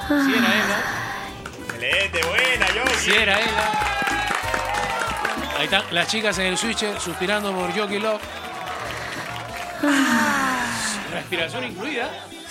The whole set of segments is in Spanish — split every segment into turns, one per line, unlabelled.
Si era él, ¿no?
Excelente, buena, Yoki.
Si era él, ¿no? Ahí están las chicas en el switch suspirando por Yoki Love. Respiración incluida.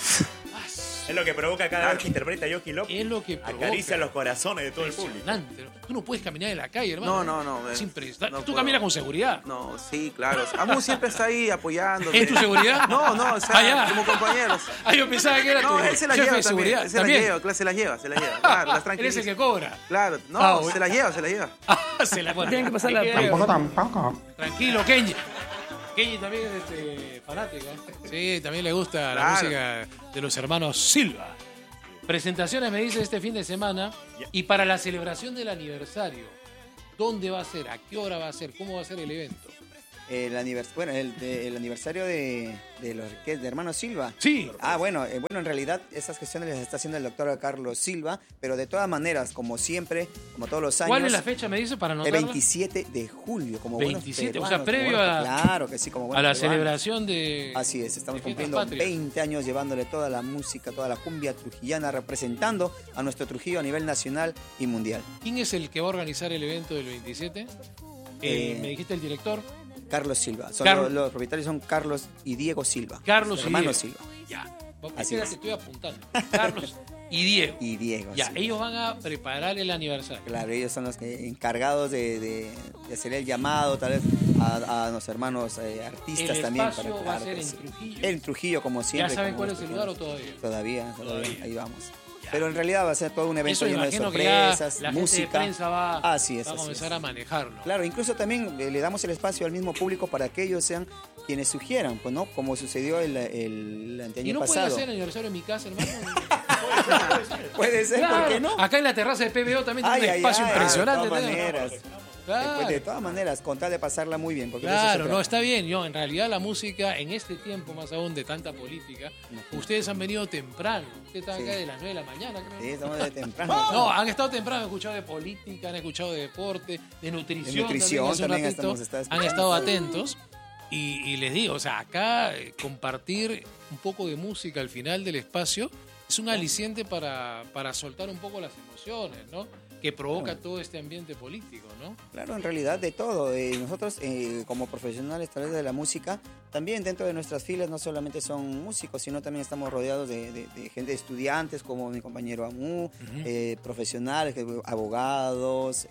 Es lo que provoca cada vez que interpreta Yoki Love.
Es lo que provoca.
Acaricia los corazones de todo el público.
Impresionante. Tú no puedes caminar en la calle, hermano.
No.
Es impresionante.
no
Tú
puedo.
caminas con seguridad.
No, sí, claro. Amu siempre está ahí apoyando.
¿Es tu seguridad?
No, o sea,
ya.
como compañeros.
Yo pensaba que era tu
No, él se la
jefe
lleva
de
también.
seguridad.
Él se la
¿También?
lleva, se la lleva. Claro, las
Él
tranquiliza.
es el que cobra.
Claro, no,
bueno.
se la lleva.
Bueno,
Tienen que pasar la-
Tampoco. Tranquilo, Kenji. Kenji también es fanático. Sí, también le gusta la
Claro.
música de los hermanos Silva. Presentaciones, me dice, este fin de semana. Y para la celebración del aniversario, ¿dónde va a ser? ¿A qué hora va a ser? ¿Cómo va a ser el evento?
El aniversario de los de hermanos Silva.
Sí.
Bueno, en realidad esas gestiones las está haciendo el doctor Carlos Silva, pero de todas maneras, como siempre, como todos los años.
¿Cuál es la fecha, me dice, para
El
anotarla?
27 de julio, como
27,
buenos
o sea,
peruanos,
previo
como
a-
buenos- Claro que sí, como
A
buenos
la
peruanos.
celebración de...
Así es, estamos
de Fiestas
cumpliendo
Patrias.
20 años llevándole toda la música, toda la cumbia trujillana, representando a nuestro Trujillo a nivel nacional y mundial.
¿Quién es el que va a organizar el evento del 27? Me dijiste el director.
Carlos Silva. Los propietarios son Carlos y Diego Silva.
Carlos y
hermanos
Diego.
Silva.
Ya.
Así
Espérate,
es.
estoy apuntando. Carlos y Diego.
Y Diego.
Ya,
Silva.
ellos van a preparar el aniversario.
Claro, ellos son los encargados de hacer el llamado, tal vez, a los hermanos artistas
El
también.
espacio va a
claro
ser
que
en
sí.
Trujillo.
En Trujillo, como siempre.
¿Ya saben
como
cuál es el lugar o todavía?
Todavía,
Todavía.
ahí vamos. Pero en realidad va a ser todo un evento
Eso
lleno de
imagino que ya
sorpresas,
la
música.
gente de prensa va
Así es,
a
así
comenzar
es.
a manejarlo.
Claro, incluso también le damos el espacio al mismo público para que ellos sean quienes sugieran, pues, ¿no? Como sucedió el anteaño
¿Y no puede
pasado.
hacer aniversario en mi casa, hermano?
Puede ser,
Claro,
¿por qué no?
Acá en la terraza de PBO también tiene un espacio impresionante.
De todas
¿no?
maneras.
Claro.
De todas maneras, con tal de pasarla muy bien. Porque de eso se
Claro, no,
trata.
está bien. Yo, en realidad, la música, en este tiempo, más aún de tanta política, ustedes han venido temprano. Ustedes están
Sí.
acá de las 9 de la mañana, creo.
Sí, estamos de temprano.
No, han estado temprano, han escuchado de política, han escuchado de deporte, de nutrición.
De nutrición
hace un
también
ratito
estamos escuchando.
han estado atentos. Y les digo, o sea, acá compartir un poco de música al final del espacio es un aliciente para soltar un poco las emociones, ¿no? Que provoca todo este ambiente político, ¿no?
Claro, en realidad de todo. Nosotros como profesionales tal vez de la música, también dentro de nuestras filas no solamente son músicos, sino también estamos rodeados de gente, de estudiantes como mi compañero Amu, profesionales, abogados,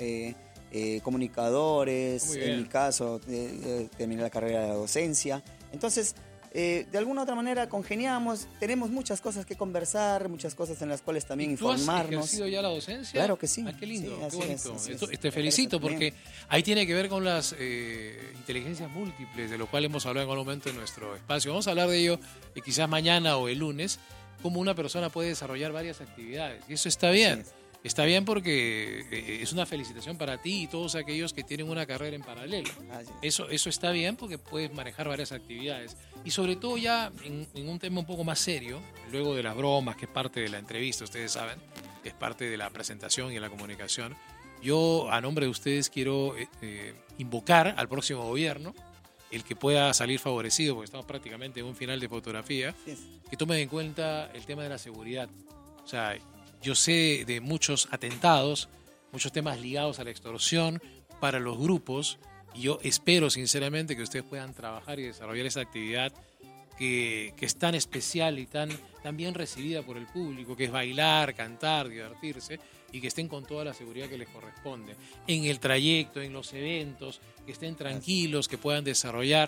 comunicadores.
Muy bien.
En mi caso, terminé la carrera de la docencia. Entonces, de alguna otra manera congeniamos, tenemos muchas cosas que conversar, muchas cosas en las cuales también
¿Tú has
informarnos.
ejercido ya la docencia?
Claro que sí.
Ah, qué lindo,
Sí,
qué
así
bonito.
es, así es.
Te felicito
Gracias
porque
también.
ahí tiene que ver con las inteligencias múltiples, de lo cual hemos hablado en algún momento en nuestro espacio. Vamos a hablar de ello quizás mañana o el lunes, cómo una persona puede desarrollar varias actividades. Y eso está bien.
Así es.
Está bien porque es una felicitación para ti y todos aquellos que tienen una carrera en paralelo.
Así es.
Eso está bien porque puedes manejar varias actividades. Y sobre todo ya en un tema un poco más serio, luego de las bromas, que es parte de la entrevista, ustedes saben, que es parte de la presentación y de la comunicación, yo a nombre de ustedes quiero invocar al próximo gobierno, el que pueda salir favorecido, porque estamos prácticamente en un final de fotografía,
Así es.
que tomen en cuenta el tema de la seguridad. O sea, yo sé de muchos atentados, muchos temas ligados a la extorsión para los grupos, y yo espero sinceramente que ustedes puedan trabajar y desarrollar esa actividad que es tan especial y tan bien recibida por el público, que es bailar, cantar, divertirse, y que estén con toda la seguridad que les corresponde. En el trayecto, en los eventos, que estén tranquilos, que puedan desarrollar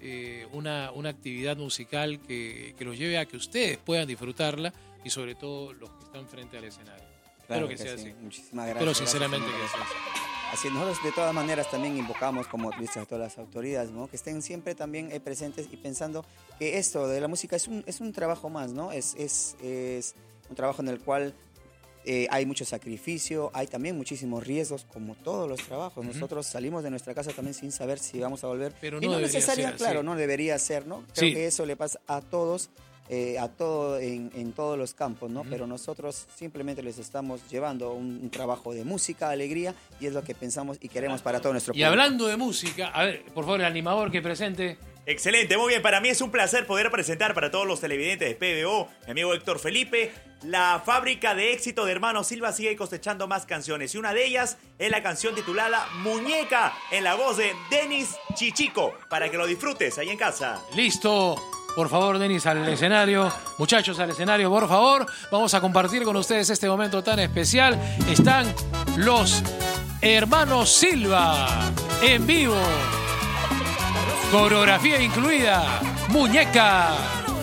una actividad musical que los lleve a que ustedes puedan disfrutarla, y sobre todo los que están frente al escenario.
Claro
Espero que sea
sí.
así.
Muchísimas gracias.
Pero
Gracias,
sinceramente que
gracias.
sea así.
Así nosotros de todas maneras también invocamos, como tú dices, a todas las autoridades, ¿no? Que estén siempre también presentes y pensando que esto de la música es un trabajo más, ¿no? Es un trabajo en el cual hay mucho sacrificio, hay también muchísimos riesgos, como todos los trabajos. Nosotros salimos de nuestra casa también sin saber si vamos a volver.
Pero
y
no
no
debería
necesaria,
ser
claro,
así.
no debería ser, ¿no? Creo
Sí.
que eso le pasa a todos. En todos los campos, ¿no? Pero nosotros simplemente les estamos llevando un trabajo de música, alegría, y es lo que pensamos y queremos para todo nuestro
Y
público.
hablando de música, a ver, por favor, el animador que presente.
Excelente, muy bien. Para mí es un placer poder presentar para todos los televidentes de PBO, mi amigo Héctor Felipe. La fábrica de éxito de Hermano Silva sigue cosechando más canciones y una de ellas es la canción titulada Muñeca, en la voz de Denis Chichico, para que lo disfrutes ahí en casa.
Listo. Por favor, Denis, al escenario. Muchachos, al escenario, por favor. Vamos a compartir con ustedes este momento tan especial. Están los Hermanos Silva en vivo. Coreografía incluida. Muñeca.